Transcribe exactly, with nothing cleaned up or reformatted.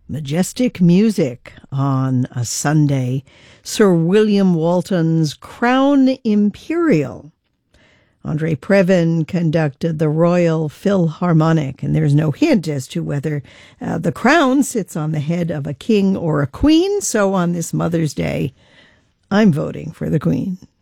Majestic music on a Sunday. Sir William Walton's Crown Imperial. Andre Previn conducted the Royal Philharmonic, and there's no hint as to whether uh, the crown sits on the head of a king or a queen. So on this Mother's Day, I'm voting for the Queen.